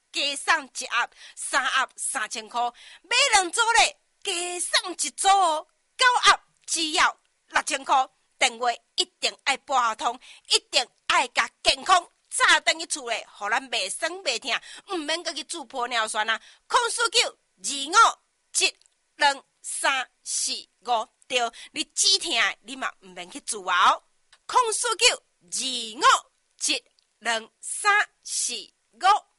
加送一盒，3盒3000块，买2组咧，加送1组哦，9盒只要6000块。电话一定爱拨合通，一定爱甲健康早登去厝咧，互咱袂酸袂痛，毋免阁去煮玻尿酸啊。04925722345，对，你止痛你嘛毋免去煮啊哦。04925722345。